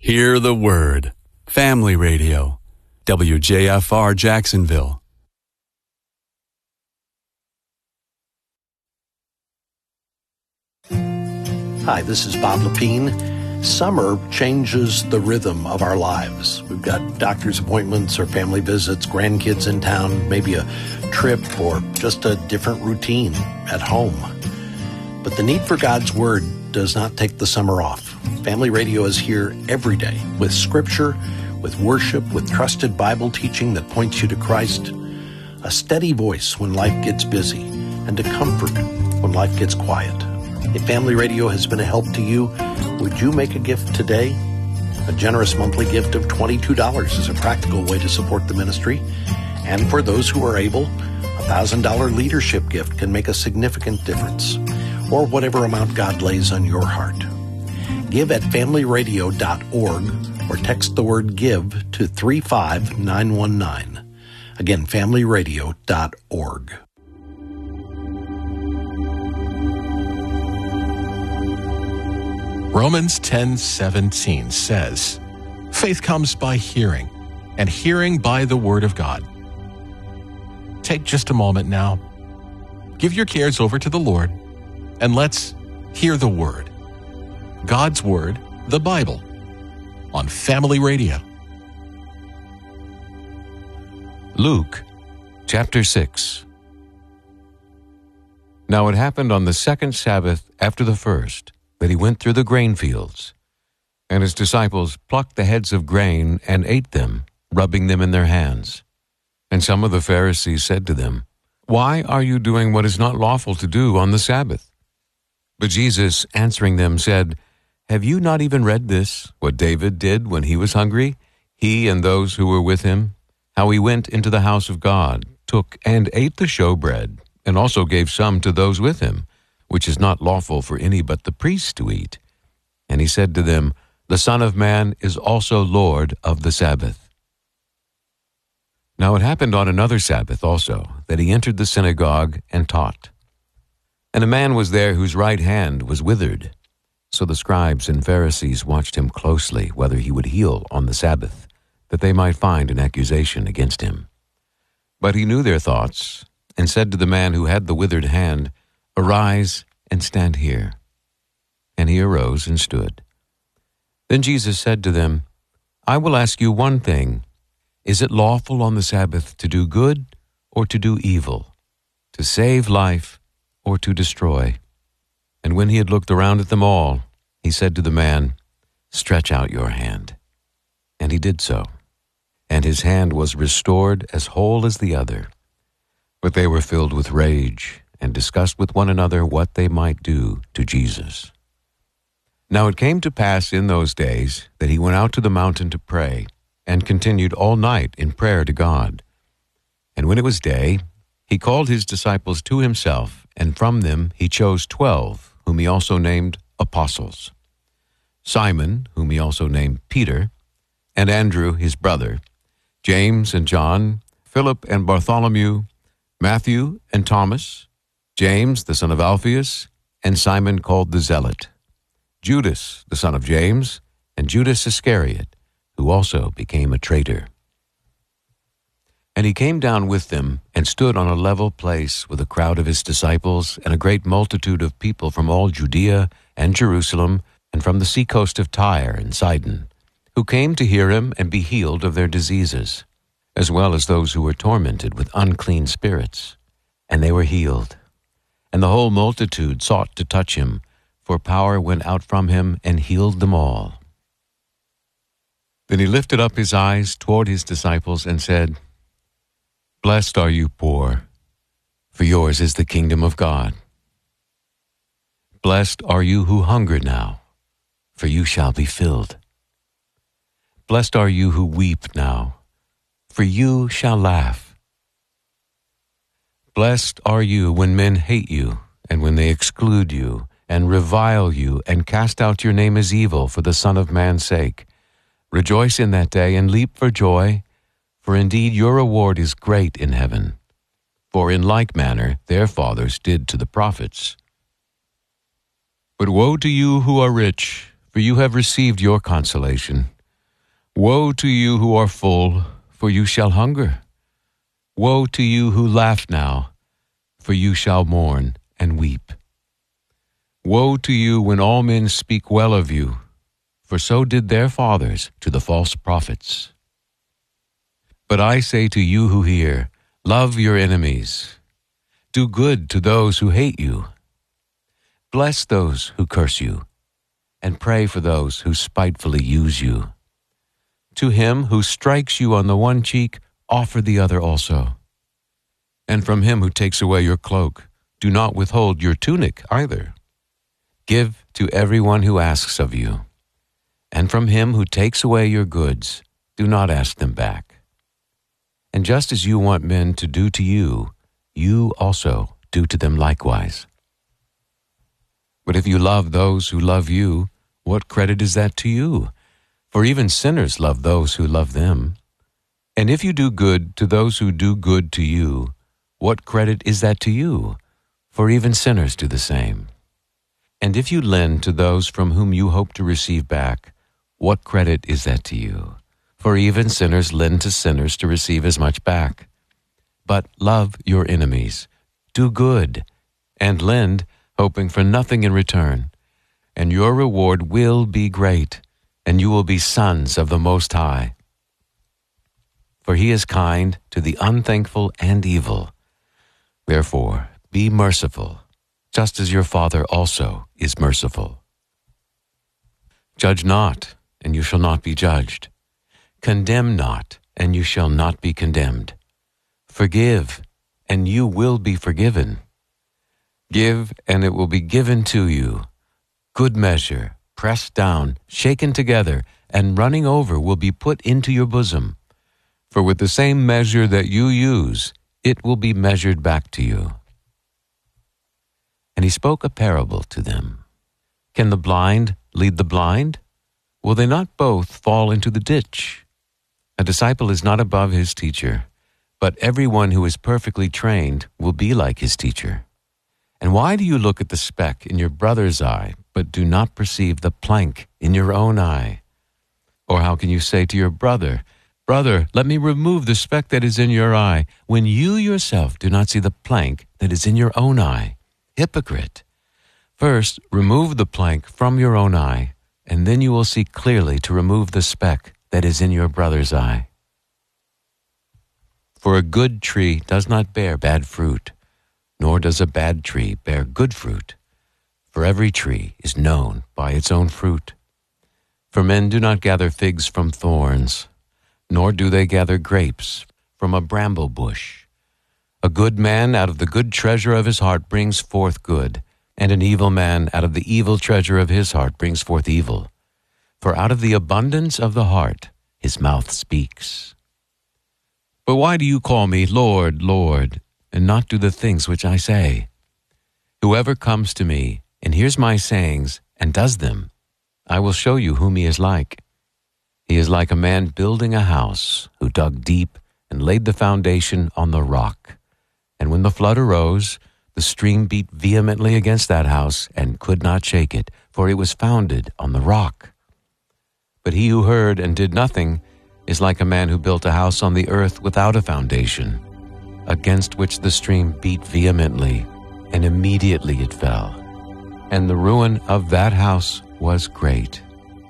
Hear the Word. Family Radio. WJFR Jacksonville. Hi, this is Bob Lepine. Summer changes the rhythm of our lives. We've got doctor's appointments or family visits, grandkids in town, maybe a trip or just a different routine at home. But the need for God's Word does not take the summer off. Family Radio is here every day with Scripture, with worship, with trusted Bible teaching that points you to Christ, a steady voice when life gets busy, and a comfort when life gets quiet. If Family Radio has been a help to you, would you make a gift today? A generous monthly gift of $22 is a practical way to support the ministry. And for those who are able, a $1,000 leadership gift can make a significant difference, or whatever amount God lays on your heart. Give at familyradio.org or text the word GIVE to 35919. Again, familyradio.org. Romans 10:17 says, "Faith comes by hearing, and hearing by the Word of God." Take just a moment now. Give your cares over to the Lord, and let's hear the Word. God's Word, the Bible, on Family Radio. Luke, chapter 6. Now it happened on the second Sabbath after the first, that he went through the grain fields, and his disciples plucked the heads of grain and ate them, rubbing them in their hands. And some of the Pharisees said to them, "Why are you doing what is not lawful to do on the Sabbath?" But Jesus, answering them, said, "Have you not even read this, what David did when he was hungry, he and those who were with him, how he went into the house of God, took and ate the showbread, and also gave some to those with him, which is not lawful for any but the priests to eat. And he said to them, The Son of Man is also Lord of the Sabbath." Now it happened on another Sabbath also, that he entered the synagogue and taught. And a man was there whose right hand was withered. So the scribes and Pharisees watched him closely, whether he would heal on the Sabbath, that they might find an accusation against him. But he knew their thoughts, and said to the man who had the withered hand, "Arise and stand here." And he arose and stood. Then Jesus said to them, "I will ask you one thing. Is it lawful on the Sabbath to do good or to do evil, to save life or to destroy?" And when he had looked around at them all, he said to the man, "Stretch out your hand." And he did so. And his hand was restored as whole as the other. But they were filled with rage, and discussed with one another what they might do to Jesus. Now it came to pass in those days that he went out to the mountain to pray, and continued all night in prayer to God. And when it was day, he called his disciples to himself, and from them he chose 12, whom he also named apostles: Simon, whom he also named Peter, and Andrew his brother, James and John, Philip and Bartholomew, Matthew and Thomas, James the son of Alphaeus, and Simon called the Zealot, Judas the son of James, and Judas Iscariot, who also became a traitor. And he came down with them, and stood on a level place with a crowd of his disciples, and a great multitude of people from all Judea and Jerusalem, and from the seacoast of Tyre and Sidon, who came to hear him and be healed of their diseases, as well as those who were tormented with unclean spirits. And they were healed. And the whole multitude sought to touch him, for power went out from him and healed them all. Then he lifted up his eyes toward his disciples and said, "Blessed are you poor, for yours is the kingdom of God. Blessed are you who hunger now, for you shall be filled. Blessed are you who weep now, for you shall laugh. Blessed are you when men hate you, and when they exclude you, and revile you, and cast out your name as evil for the Son of Man's sake. Rejoice in that day, and leap for joy, for indeed your reward is great in heaven. For in like manner their fathers did to the prophets. But woe to you who are rich, for you have received your consolation. Woe to you who are full, for you shall hunger. Woe to you who laugh now, for you shall mourn and weep. Woe to you when all men speak well of you, for so did their fathers to the false prophets. But I say to you who hear, love your enemies. Do good to those who hate you. Bless those who curse you, and pray for those who spitefully use you. To him who strikes you on the one cheek, offer the other also. And from him who takes away your cloak, do not withhold your tunic either. Give to everyone who asks of you. And from him who takes away your goods, do not ask them back. And just as you want men to do to you, you also do to them likewise. But if you love those who love you, what credit is that to you? For even sinners love those who love them. And if you do good to those who do good to you, what credit is that to you? For even sinners do the same. And if you lend to those from whom you hope to receive back, what credit is that to you? For even sinners lend to sinners to receive as much back. But love your enemies, do good, and lend, hoping for nothing in return. And your reward will be great, and you will be sons of the Most High. For he is kind to the unthankful and evil. Therefore, be merciful, just as your Father also is merciful. Judge not, and you shall not be judged. Condemn not, and you shall not be condemned. Forgive, and you will be forgiven. Give, and it will be given to you. Good measure, pressed down, shaken together, and running over will be put into your bosom. For with the same measure that you use, it will be measured back to you. And he spoke a parable to them. Can the blind lead the blind? Will they not both fall into the ditch? A disciple is not above his teacher, but everyone who is perfectly trained will be like his teacher. And why do you look at the speck in your brother's eye, but do not perceive the plank in your own eye? Or how can you say to your brother, Brother, let me remove the speck that is in your eye, when you yourself do not see the plank that is in your own eye? Hypocrite! First, remove the plank from your own eye, and then you will see clearly to remove the speck that is in your brother's eye. For a good tree does not bear bad fruit, nor does a bad tree bear good fruit. For every tree is known by its own fruit. For men do not gather figs from thorns, nor do they gather grapes from a bramble bush. A good man out of the good treasure of his heart brings forth good, and an evil man out of the evil treasure of his heart brings forth evil. For out of the abundance of the heart his mouth speaks. But why do you call me Lord, Lord, and not do the things which I say? Whoever comes to me and hears my sayings and does them, I will show you whom he is like. He is like a man building a house who dug deep and laid the foundation on the rock. And when the flood arose, the stream beat vehemently against that house and could not shake it, for it was founded on the rock. But he who heard and did nothing is like a man who built a house on the earth without a foundation, against which the stream beat vehemently, and immediately it fell. And the ruin of that house was great.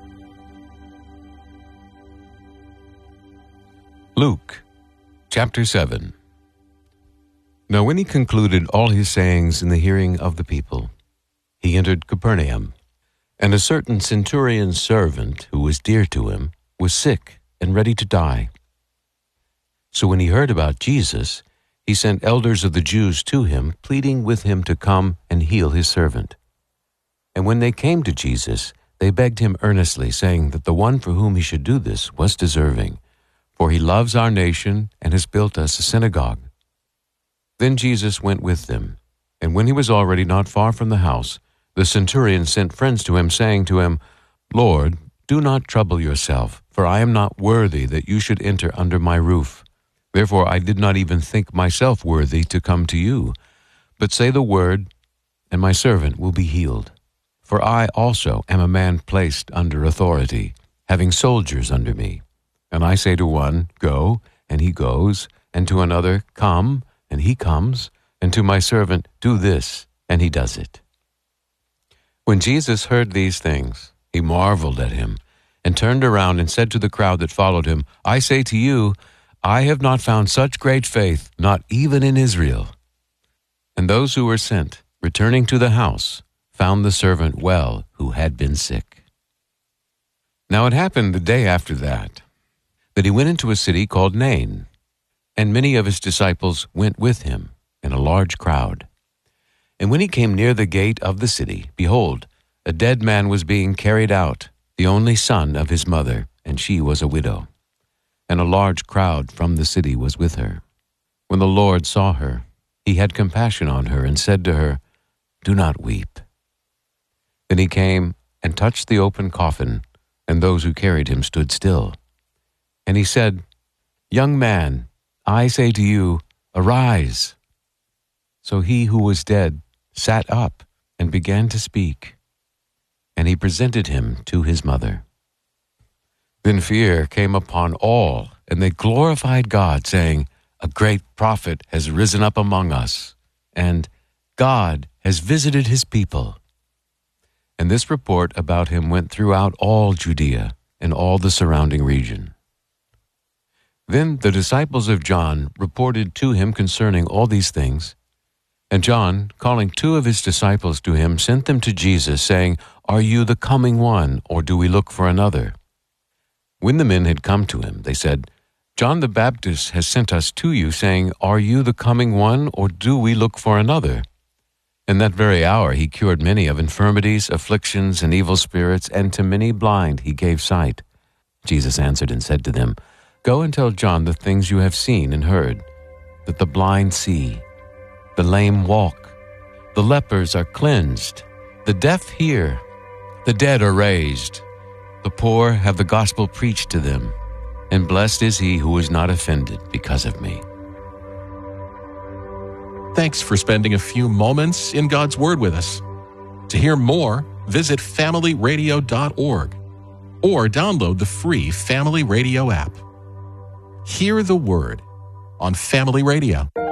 Luke, chapter 7. Now when he concluded all his sayings in the hearing of the people, he entered Capernaum. And a certain centurion's servant, who was dear to him, was sick and ready to die. So when he heard about Jesus, he sent elders of the Jews to him, pleading with him to come and heal his servant. And when they came to Jesus, they begged him earnestly, saying that the one for whom he should do this was deserving, for he loves our nation and has built us a synagogue. Then Jesus went with them, and when he was already not far from the house, the centurion sent friends to him, saying to him, Lord, do not trouble yourself, for I am not worthy that you should enter under my roof. Therefore I did not even think myself worthy to come to you. But say the word, and my servant will be healed. For I also am a man placed under authority, having soldiers under me. And I say to one, Go, and he goes, and to another, Come, and he comes, and to my servant, Do this, and he does it." When Jesus heard these things, he marveled at him, and turned around and said to the crowd that followed him, "I say to you, I have not found such great faith, not even in Israel." And those who were sent, returning to the house, found the servant well who had been sick. Now it happened the day after that he went into a city called Nain, and many of his disciples went with him, and a large crowd. And when he came near the gate of the city, behold, a dead man was being carried out, the only son of his mother, and she was a widow. And a large crowd from the city was with her. When the Lord saw her, he had compassion on her, and said to her, "Do not weep." Then he came and touched the open coffin, and those who carried him stood still. And he said, "Young man, I say to you, arise." So he who was dead sat up and began to speak, and he presented him to his mother. Then fear came upon all, and they glorified God, saying, "A great prophet has risen up among us, and God has visited his people." And this report about him went throughout all Judea and all the surrounding region. Then the disciples of John reported to him concerning all these things. And John, calling 2 of his disciples to him, sent them to Jesus, saying, "Are you the coming one, or do we look for another?" When the men had come to him, they said, "John the Baptist has sent us to you, saying, 'Are you the coming one, or do we look for another?'" In that very hour he cured many of infirmities, afflictions, and evil spirits, and to many blind he gave sight. Jesus answered and said to them, "Go and tell John the things you have seen and heard, that the blind see, the lame walk, the lepers are cleansed, the deaf hear, the dead are raised, the poor have the gospel preached to them, and blessed is he who is not offended because of me." Thanks for spending a few moments in God's Word with us. To hear more, visit familyradio.org or download the free Family Radio app. Hear the Word on Family Radio.